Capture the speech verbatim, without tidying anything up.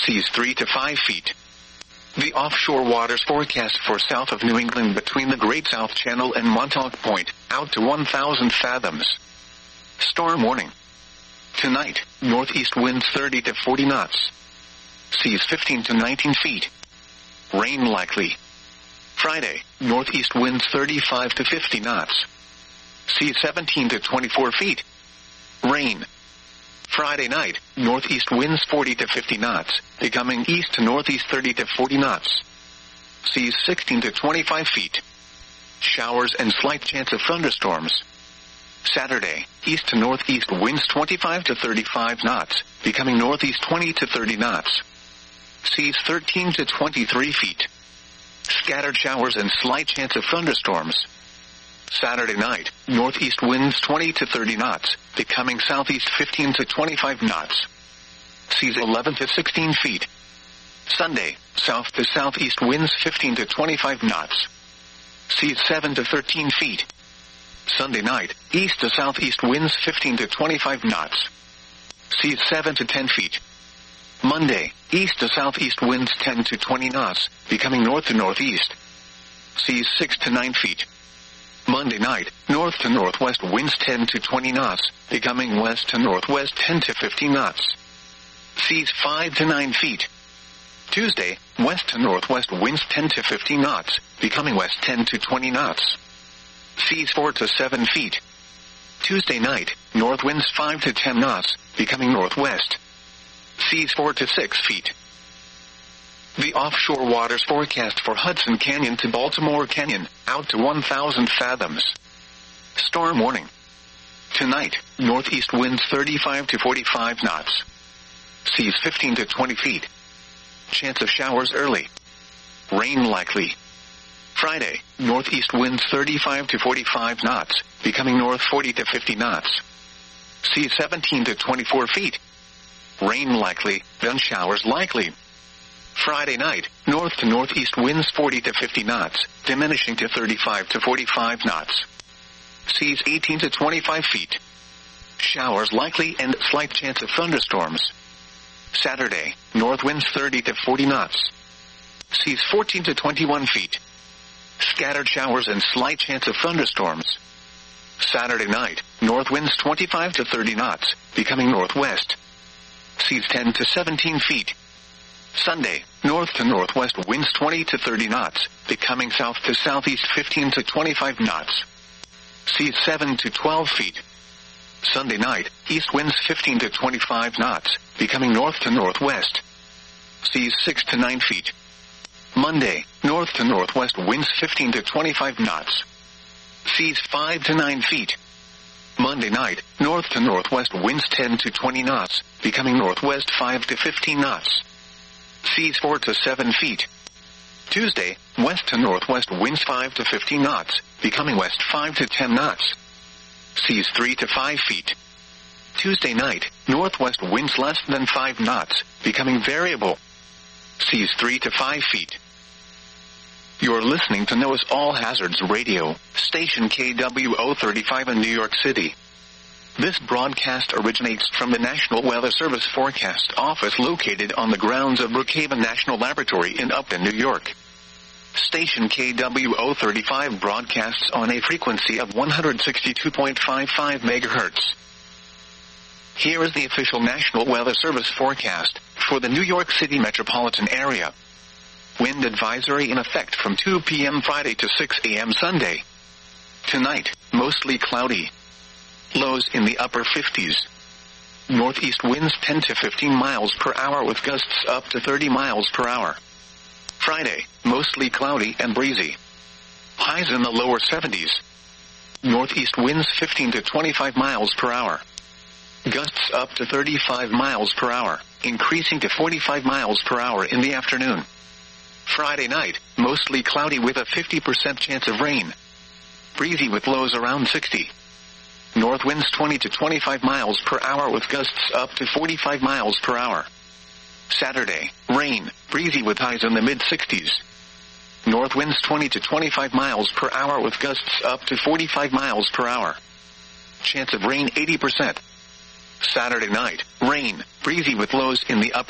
Seas three to five feet. The offshore waters forecast for south of New England between the Great South Channel and Montauk Point, out to one thousand fathoms. Storm warning. Tonight, northeast winds thirty to forty knots. Seas fifteen to nineteen feet. Rain likely. Friday, northeast winds thirty-five to fifty knots. Seas seventeen to twenty-four feet. Rain. Friday night, northeast winds forty to fifty knots, becoming east to northeast thirty to forty knots. Seas sixteen to twenty-five feet. Showers and slight chance of thunderstorms. Saturday, east to northeast winds twenty-five to thirty-five knots, becoming northeast twenty to thirty knots. Seas thirteen to twenty-three feet. Scattered showers and slight chance of thunderstorms. Saturday night, northeast winds twenty to thirty knots, becoming southeast fifteen to twenty-five knots. Seas eleven to sixteen feet. Sunday, south to southeast winds fifteen to twenty-five knots. Seas seven to thirteen feet. Sunday night, east to southeast winds fifteen to twenty-five knots. Seas seven to ten feet. Monday, east to southeast winds ten to twenty knots, becoming north to northeast. Seas six to nine feet. Monday night, north to northwest winds ten to twenty knots, becoming west to northwest ten to fifteen knots. Seas five to nine feet. Tuesday, west to northwest winds ten to fifteen knots, becoming west ten to twenty knots. Seas four to seven feet. Tuesday night, north winds five to ten knots, becoming northwest. Seas four to six feet. The offshore waters forecast for Hudson Canyon to Baltimore Canyon, out to one thousand fathoms. Storm warning. Tonight, northeast winds thirty-five to forty-five knots. Seas fifteen to twenty feet. Chance of showers early. Rain likely. Friday, northeast winds thirty-five to forty-five knots, becoming north forty to fifty knots. Seas seventeen to twenty-four feet. Rain likely, then showers likely. Friday night, north to northeast winds forty to fifty knots, diminishing to thirty-five to forty-five knots. Seas eighteen to twenty-five feet. Showers likely and slight chance of thunderstorms. Saturday, north winds thirty to forty knots. Seas fourteen to twenty-one feet. Scattered showers and slight chance of thunderstorms. Saturday night, north winds twenty-five to thirty knots, becoming northwest. Seas ten to seventeen feet. Sunday, north to northwest winds twenty to thirty knots, becoming south to southeast fifteen to twenty-five knots. Seas seven to twelve feet. Sunday night, east winds fifteen to twenty-five knots, becoming north to northwest. Seas six to nine feet. Monday, north to northwest winds fifteen to twenty-five knots. Seas five to nine feet. Monday night, north to northwest winds ten to twenty knots, becoming northwest five to fifteen knots. Seas four to seven feet. Tuesday, west to northwest winds five to fifteen knots, becoming west five to ten knots. Seas three to five feet. Tuesday night, northwest winds less than five knots, becoming variable. Seas three to five feet. You're listening to NOAA's All Hazards Radio, station K W O thirty-five in New York City. This broadcast originates from the National Weather Service Forecast Office located on the grounds of Brookhaven National Laboratory in Upton, New York. Station K W O thirty-five broadcasts on a frequency of one hundred sixty-two point five five megahertz. Here is the official National Weather Service forecast for the New York City metropolitan area. Wind advisory in effect from two p.m. Friday to six a.m. Sunday. Tonight, mostly cloudy. Lows in the upper fifties. Northeast winds ten to fifteen miles per hour with gusts up to thirty miles per hour. Friday, mostly cloudy and breezy. Highs in the lower seventies. Northeast winds fifteen to twenty-five miles per hour. Gusts up to thirty-five miles per hour, increasing to forty-five miles per hour in the afternoon. Friday night, mostly cloudy with a fifty percent chance of rain. Breezy with lows around sixty. North winds twenty to twenty-five miles per hour with gusts up to forty-five miles per hour. Saturday, rain, breezy with highs in the mid-sixties. North winds twenty to twenty-five miles per hour with gusts up to forty-five miles per hour. Chance of rain eighty percent. Saturday night, rain, breezy with lows in the upper